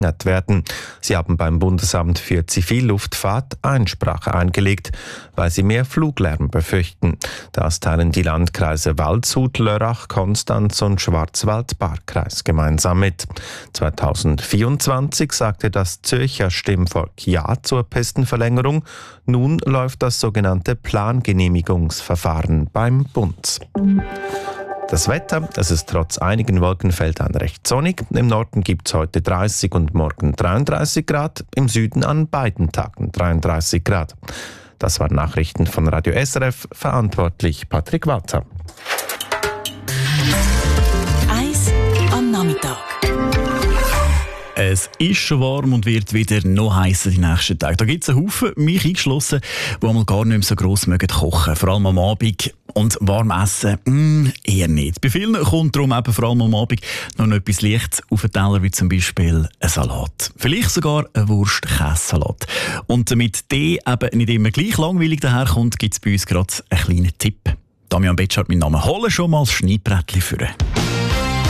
verlängert werden. Sie haben beim Bundesamt für Zivilluftfahrt Einsprache eingelegt, weil sie mehr Fluglärm befürchten. Das teilen die Landkreise Waldshut, Lörrach, Konstanz und Schwarzwald-Baar-Kreis gemeinsam mit. 2024 sagte das Zürcher Stimmvolk Ja zur Pistenverlängerung. Nun läuft das sogenannte Plangenehmigungsverfahren beim Bund. Das Wetter, es ist trotz einigen Wolkenfeldern recht sonnig. Im Norden gibt es heute 30 und morgen 33 Grad, im Süden an beiden Tagen 33 Grad. Das waren Nachrichten von Radio SRF, verantwortlich Patrick Walter. Eis am Nachmittag. Es ist schon warm und wird wieder noch heißer die nächsten Tage. Da gibt es einen Haufen, mich eingeschlossen, die einmal gar nicht mehr so gross mögen kochen. Vor allem am Abend. Und warm essen, eher nicht. Bei vielen kommt darum eben vor allem am Abend noch etwas Leichtes auf den Teller, wie zum Beispiel ein Salat. Vielleicht sogar ein Wurst-Käsesalat. Und damit der eben nicht immer gleich langweilig daherkommt, gibt es bei uns gerade einen kleinen Tipp. Damian Betschart, mein Name. Hole schon mal das Schneidbrettchen führen.